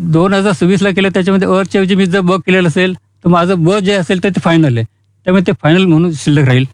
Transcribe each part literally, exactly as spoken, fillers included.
दोन हजार सव्वीसला केलं त्याच्यामध्ये अच्या ऐवजी मी जर ब केलेलं असेल तर माझं ब जे असेल तर ते फायनल आहे, त्यामुळे ते फायनल म्हणून शिल्लक राहील.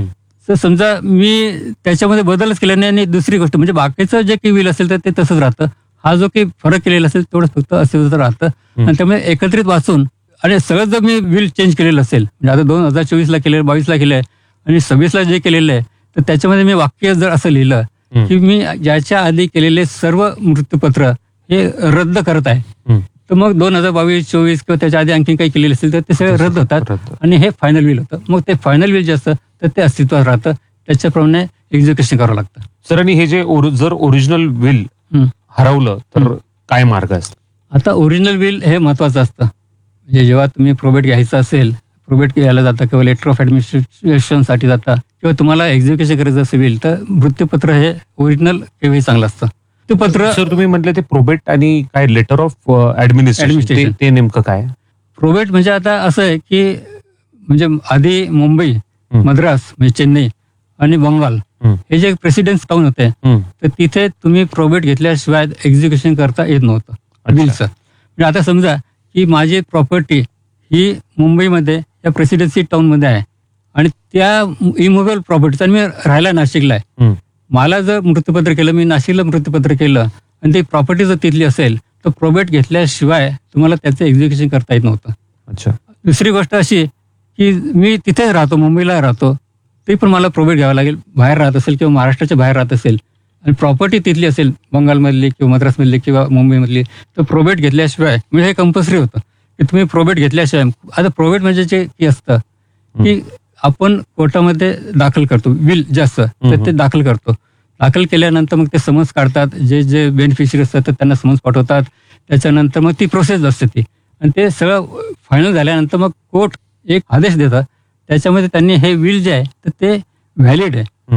तर समजा मी त्याच्यामध्ये बदलच केला नाही आणि दुसरी गोष्ट म्हणजे बाकीचं जे काही विल असेल तर ते तसंच राहतं. हा जो काही फरक केलेला असेल तेवढं फक्त असे राहतं. आणि त्यामुळे एकत्रित वाचून आणि सगळं जर मी विल चेंज केलेलं असेल म्हणजे आता दोन हजार चोवीसला केलेलं, बावीसला केलं आहे आणि सव्वीसला जे केलेलं आहे तर त्याच्यामध्ये मी वाक्य जर असं लिहिलं की मी ज्याच्या आधी केलेले सर्व मृत्यूपत्र हे रद्द करत आहे, तर मग दोन हजार बावीस चोवीस किंवा त्याच्या आधी आणखी काही केलेले असेल तर ते सगळे रद्द होतात आणि हे फायनल विल होतं. मग ते फायनल विल जे असतं तर ते अस्तित्वात राहतं, त्याच्याप्रमाणे एक्झिक्युशन करावं लागतं. सर आणि हे जे जर ओरिजिनल विल हरवलं तर काय मार्ग असतो? आता ओरिजिनल विल हे महत्वाचं असतं. म्हणजे जेव्हा तुम्ही प्रोबेट घ्यायचं असेल, प्रोबेट घ्यायला जाता किंवा लेटर ऑफ ॲडमिनिस्ट्रेशनसाठी जाता किंवा तुम्हाला एक्झिक्युशन करायचं असेल तर मृत्यूपत्र हे ओरिजिनल केव्हाही चांगलं असतं. ते पत्र सर तुम्ही म्हटलं ते प्रोबेट आणि काय लेटर ऑफ ॲडमिनिस्ट्रेशन ते नेमकं काय? प्रोबेट म्हणजे आता असं आहे की म्हणजे आधी मुंबई, मद्रास म्हणजे चेन्नई आणि बंगाल हे जे प्रेसिडेन्स टाउन होते तर तिथे तुम्ही प्रोबेट घेतल्याशिवाय एक्झिक्युशन करता येत नव्हतं बिलचं. म्हणजे आता समजा की माझी प्रॉपर्टी ही मुंबईमध्ये या प्रेसिडेन्सी टाउनमध्ये आहे आणि त्या इमोबल प्रॉपर्टीचा मी राहायला नाशिकला आहे. मला जर मृत्यूपत्र केलं, मी नाशिकला मृत्यूपत्र केलं आणि ती प्रॉपर्टी जर तिथली असेल तर प्रोबेट घेतल्याशिवाय तुम्हाला त्याचं एक्झिक्युशन करता येत नव्हतं. अच्छा. दुसरी गोष्ट अशी की मी तिथेच राहतो, मुंबईला राहतो, ते पण मला प्रोबेट घ्यावं लागेल. बाहेर राहत असेल किंवा महाराष्ट्राच्या बाहेर राहत असेल आणि प्रॉपर्टी तिथली असेल बंगालमधली किंवा मद्रासमधली किंवा मुंबईमधली तर प्रोबेट घेतल्याशिवाय म्हणजे हे कंपल्सरी होतं की तुम्ही प्रोबेट घेतल्याशिवाय. आता प्रोबेट म्हणजे जे की असतं की आपण कोर्टामध्ये दाखल करतो विल जे असतं तर ते दाखल करतो. दाखल केल्यानंतर मग ते समन्स काढतात, जे जे बेनिफिशरी असतात तर त्यांना समन्स पाठवतात. त्याच्यानंतर मग ती प्रोसेस असते ती आणि ते सगळं फायनल झाल्यानंतर मग कोर्ट एक आदेश देतात, त्याच्यामध्ये त्यांनी हे विल जे आहे तर ते व्हॅलिड आहे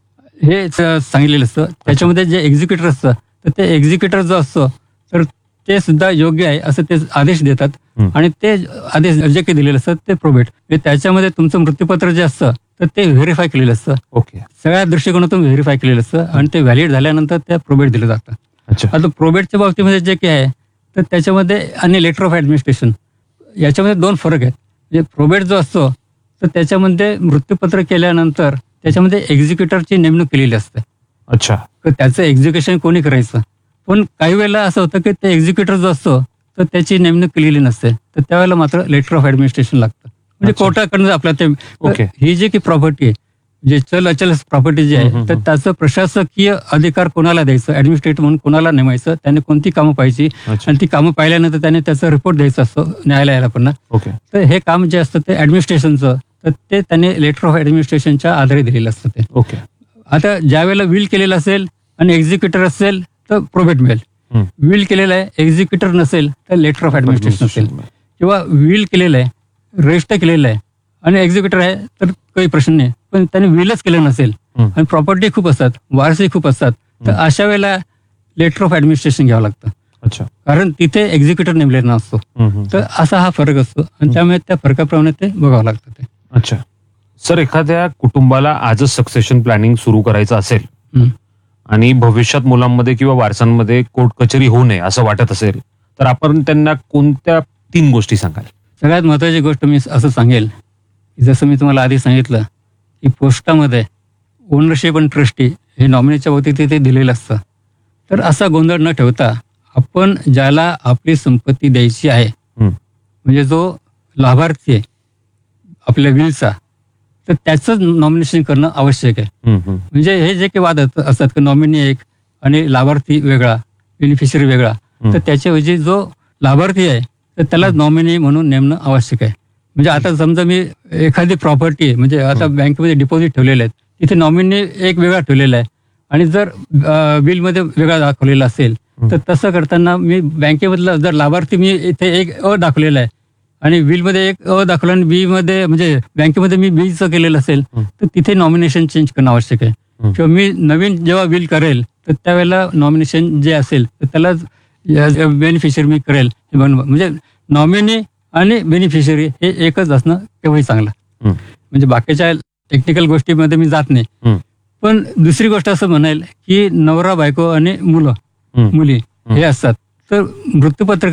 हे सांगितलेलं असतं. त्याच्यामध्ये जे एक्झिक्युटर असतं तर ते एक्झिक्युटर जो असतो तर ते सुद्धा योग्य आहे असं ते आदेश देतात आणि ते आदेश जे काही दिलेलं असतं ते प्रोबेट. त्याच्यामध्ये तुमचं मृत्यूपत्र जे असतं तर ते व्हेरीफाय केलेलं असतं. ओके. सगळ्या दृष्टिकोनातून व्हेरीफाय केलेलं असतं आणि ते व्हॅलिड झाल्यानंतर त्या प्रोबेट दिलं जातं. आता प्रोबेटच्या बाबतीमध्ये जे काही आहे तर त्याच्यामध्ये आणि लेटर ऑफ ॲडमिनिस्ट्रेशन याच्यामध्ये दोन फरक आहेत. म्हणजे प्रोबेट जो असतो तर त्याच्यामध्ये मृत्यूपत्र केल्यानंतर त्याच्यामध्ये एक्झिक्युटरची नेमणूक केलेली असते. अच्छा. तर त्याचं एक्झिक्युशन कोणी करायचं, पण काही वेळेला असं होतं की ते एक्झिक्युटर जो असतो तर त्याची नेमणूक केलेली नसते, तर त्यावेळेला मात्र लेटर ऑफ ॲडमिनिस्ट्रेशन लागतं. म्हणजे कोर्टाकडनं आपल्या ते ही जी की प्रॉपर्टी आहे जे चल अचल प्रॉपर्टी जी आहे तर त्याचं प्रशासकीय अधिकार कोणाला द्यायचं, ॲडमिनिस्ट्रेटर म्हणून कोणाला नेमायचं, त्याने कोणती कामं पाहिजे आणि ती कामं पाहिल्यानंतर त्याने त्याचा रिपोर्ट द्यायचा असतो न्यायालयाला पण. तर हे काम जे असतं ते ॲडमिनिस्ट्रेशनचं तर ते त्याने लेटर ऑफ ॲडमिनिस्ट्रेशनच्या आधारे दिलेलं असतं ते. ओके. आता ज्या वेळेला विल केलेलं असेल आणि एक्झिक्युटर असेल तर प्रोबेट मिळेल. विल केलेलं आहे, एक्झिक्युटर नसेल तर लेटर ऑफ ॲडमिनिस्ट्रेशन असेल. किंवा विल केलेलं आहे, रजिस्टर केलेलं आहे आणि एक्झिक्युटर आहे तर काही प्रश्न नाही, पण त्याने विलच केलं नसेल आणि प्रॉपर्टी खूप असतात, वारसे खूप असतात तर अशा वेळेला लेटर ऑफ ॲडमिनिस्ट्रेशन घ्यावं लागतं. अच्छा. कारण तिथे एक्झिक्युटर नेमलेला नसतो. तर असा हा फरक असतो आणि त्यामुळे त्या फरकाप्रमाणे ते बघावं लागतं ते. अच्छा. सर एखाद्या कुटुंबाला आजच सक्सेशन प्लॅनिंग सुरू करायचं असेल आणि भविष्यात मुलांमध्ये किंवा वारसांमध्ये कोर्ट कचेरी होऊ नये असं वाटत असेल तर आपण त्यांना कोणत्या तीन गोष्टी सांगाल? सगळ्यात महत्वाची गोष्ट मी असं सांगेल की जसं मी तुम्हाला आधी सांगितलं की पोस्टामध्ये ओनरशिप आणि ट्रस्टी हे नॉमिनीच्या वतीत ते दिलेलं असतं. तर असा गोंधळ न ठेवता आपण ज्याला आपली संपत्ती द्यायची आहे म्हणजे जो लाभार्थी आहे आपल्या विलचा तर त्याचंच नॉमिनेशन करणं आवश्यक आहे. म्हणजे हे जे काही वाद असतात की नॉमिनी एक आणि लाभार्थी वेगळा, बेनिफिशरी वेगळा, तर त्याच्याऐवजी जो लाभार्थी आहे तर त्याला नॉमिनी म्हणून नेमणं आवश्यक आहे. म्हणजे आता समजा मी एखादी प्रॉपर्टी आहे म्हणजे आता बँकेमध्ये डिपॉझिट ठेवलेले आहेत, तिथे नॉमिनी एक वेगळा ठेवलेला आहे आणि जर बिलमध्ये वेगळा दाखवलेला असेल तर तसं करताना मी बँकेमधला जर लाभार्थी मी इथे एक अ दाखवलेला आहे आणि बिलमध्ये एक अ दाखवलं आणि बी मध्ये म्हणजे बँकेमध्ये मी बीचं केलेलं असेल तर तिथे नॉमिनेशन चेंज करणं आवश्यक आहे. किंवा मी नवीन जेव्हा बिल करेल तर त्यावेळेला नॉमिनेशन जे असेल तर त्यालाच बेनिफिशरी मी करेल हे म्हणजे नॉमिनी आणि बेनिफिशरी हे एकच असणं केव्हाही चांगलं. म्हणजे बाकीच्या टेक्निकल गोष्टीमध्ये मी जात नाही, पण दुसरी गोष्ट असं म्हणाल की नवरा बायको आणि मुलं मुली हे असतात तर मृत्यूपत्र